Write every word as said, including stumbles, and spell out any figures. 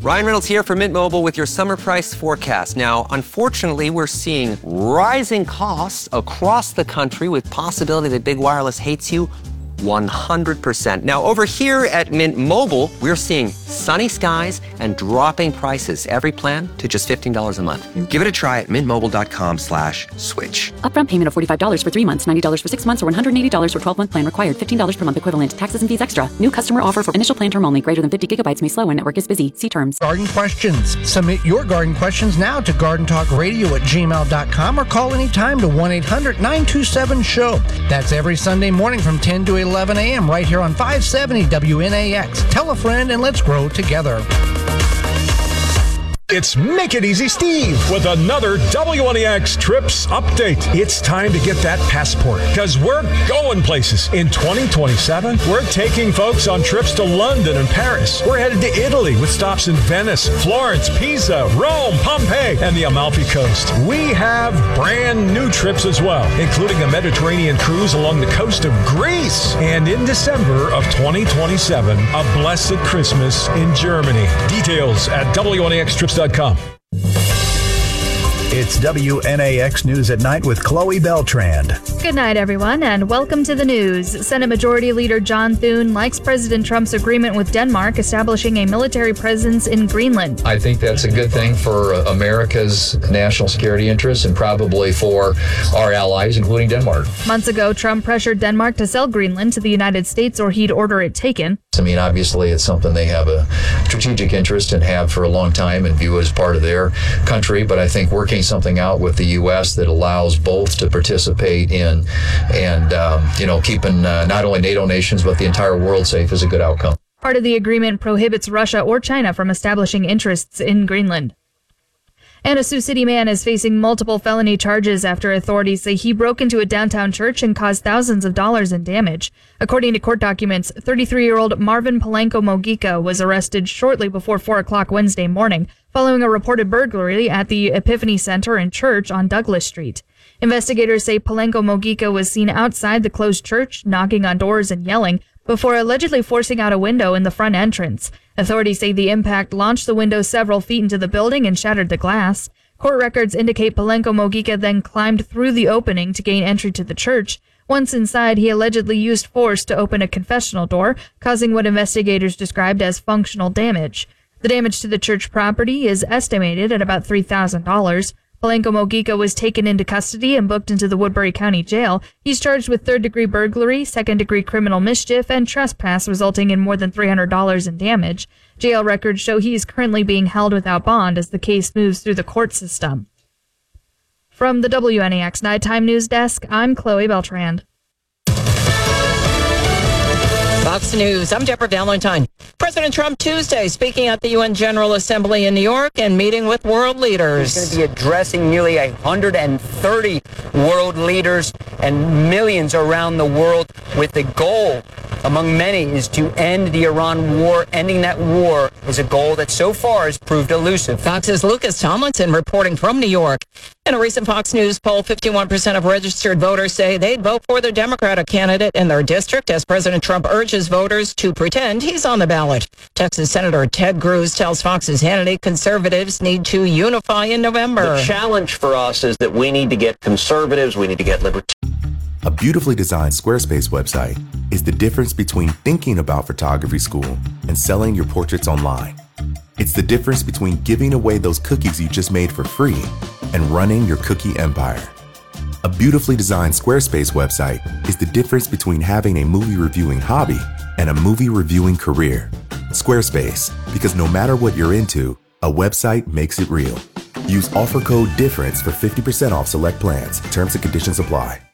Ryan Reynolds here for Mint Mobile with your summer price forecast. Now, unfortunately, we're seeing rising costs across the country with possibility that big wireless hates you one hundred percent. Now, over here at Mint Mobile, we're seeing sunny skies and dropping prices. Every plan to just fifteen dollars a month. Give it a try at mintmobile.com slash switch. Upfront payment of forty-five dollars for three months, ninety dollars for six months, or one hundred eighty dollars for twelve-month plan required. fifteen dollars per month equivalent. Taxes and fees extra. New customer offer for initial plan term only. Greater than fifty gigabytes may slow when network is busy. See terms. Garden questions. Submit your garden questions now to garden talk radio at gmail dot com or call anytime to one eight hundred nine two seven show. That's every Sunday morning from ten to eleven a.m. right here on five seventy W N A X. Tell a friend and let's grow together. It's Make It Easy Steve with another W N A X Trips update. It's time to get that passport because we're going places. In twenty twenty-seven, we're taking folks on trips to London and Paris. We're headed to Italy with stops in Venice, Florence, Pisa, Rome, Pompeii, and the Amalfi Coast. We have brand new trips as well, including a Mediterranean cruise along the coast of Greece. And in December of twenty twenty-seven, a blessed Christmas in Germany. Details at W N A X Trips dot com. It's W N A X News at Night with Chloe Beltrand. Good night, everyone, and welcome to the news. Senate Majority Leader John Thune likes President Trump's agreement with Denmark establishing a military presence in Greenland. I think that's a good thing for America's national security interests and probably for our allies, including Denmark. Months ago, Trump pressured Denmark to sell Greenland to the United States or he'd order it taken. I mean, obviously, it's something they have a strategic interest and have for a long time and view as part of their country. But I think working something out with the U S that allows both to participate in and, um, you know, keeping uh, not only NATO nations, but the entire world safe is a good outcome. Part of the agreement prohibits Russia or China from establishing interests in Greenland. And a Sioux City man is facing multiple felony charges after authorities say he broke into a downtown church and caused thousands of dollars in damage. According to court documents, thirty-three-year-old Marvin Polanco Mogica was arrested shortly before four o'clock Wednesday morning, following a reported burglary at the Epiphany Center and Church on Douglas Street. Investigators say Polanco Mogica was seen outside the closed church, knocking on doors and yelling, before allegedly forcing out a window in the front entrance. Authorities say the impact launched the window several feet into the building and shattered the glass. Court records indicate Polanco Mogica then climbed through the opening to gain entry to the church. Once inside, he allegedly used force to open a confessional door, causing what investigators described as functional damage. The damage to the church property is estimated at about three thousand dollars. Polanco Mogica was taken into custody and booked into the Woodbury County Jail. He's charged with third-degree burglary, second-degree criminal mischief, and trespass resulting in more than three hundred dollars in damage. Jail records show he is currently being held without bond as the case moves through the court system. From the W N A X Nighttime News Desk, I'm Chloe Beltrand. Fox News, I'm Deborah Valentine. President Trump Tuesday speaking at the U N General Assembly in New York and meeting with world leaders. He's going to be addressing nearly one hundred thirty world leaders and millions around the world with the goal, among many, is to end the Iran war. Ending that war is a goal that so far has proved elusive. Fox's Lucas Tomlinson reporting from New York. In a recent Fox News poll, fifty-one percent of registered voters say they'd vote for the Democratic candidate in their district as President Trump urges voters to pretend he's on the ballot. Texas Senator Ted Cruz tells Fox's Hannity conservatives need to unify in November. The challenge for us is that we need to get conservatives, we need to get libertarians. A beautifully designed Squarespace website is the difference between thinking about photography school and selling your portraits online. It's the difference between giving away those cookies you just made for free and running your cookie empire. A beautifully designed Squarespace website is the difference between having a movie reviewing hobby and a movie reviewing career. Squarespace, because no matter what you're into, a website makes it real. Use offer code DIFFERENCE for fifty percent off select plans. Terms and conditions apply.